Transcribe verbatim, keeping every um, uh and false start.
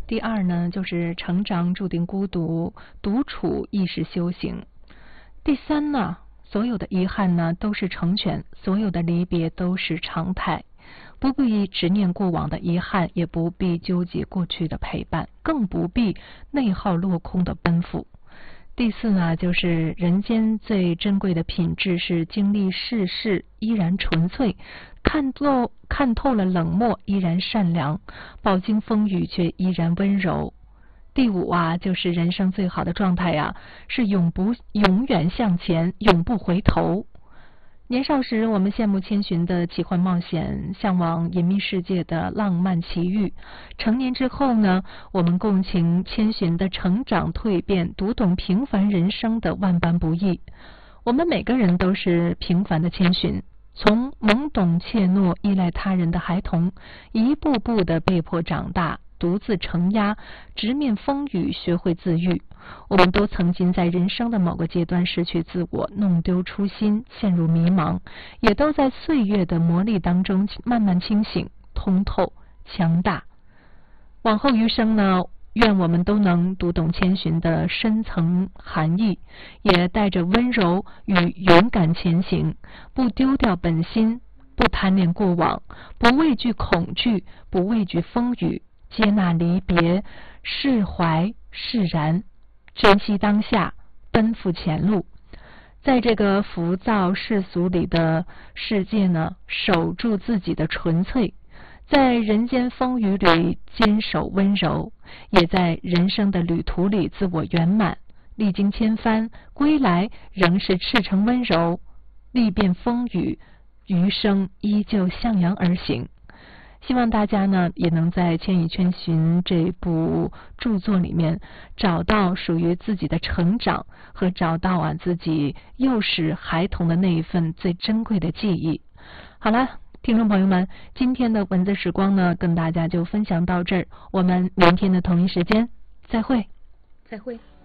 第二呢，就是成长注定孤独，独处亦是修行。第三呢，所有的遗憾呢都是成全，所有的离别都是常态。不必执念过往的遗憾，也不必纠结过去的陪伴，更不必内耗落空的奔赴。第四呢，就是人间最珍贵的品质是经历世事依然纯粹，看透看透了冷漠依然善良，饱经风雨却依然温柔。第五啊，就是人生最好的状态啊，是永不永远向前，永不回头。年少时，我们羡慕千寻的奇幻冒险，向往隐秘世界的浪漫奇遇。成年之后呢，我们共情千寻的成长蜕变，读懂平凡人生的万般不易。我们每个人都是平凡的千寻，从懵懂怯懦、依赖他人的孩童，一步步的被迫长大，独自承压，直面风雨，学会自愈。我们都曾经在人生的某个阶段失去自我，弄丢初心，陷入迷茫，也都在岁月的磨砺当中慢慢清醒、通透、强大。往后余生呢，愿我们都能读懂千寻的深层含义，也带着温柔与勇敢前行，不丢掉本心，不贪恋过往，不畏惧恐惧，不畏惧风雨，接纳离别，释怀释然，珍惜当下，奔赴前路。在这个浮躁世俗里的世界呢，守住自己的纯粹，在人间风雨里坚守温柔，也在人生的旅途里自我圆满。历经千帆归来，仍是赤诚温柔，历遍风雨，余生依旧向阳而行。希望大家呢也能在《千与千寻》这部著作里面找到属于自己的成长，和找到啊自己幼时孩童的那一份最珍贵的记忆。好了，听众朋友们，今天的文字时光呢跟大家就分享到这儿，我们明天的同一时间再会。 再会。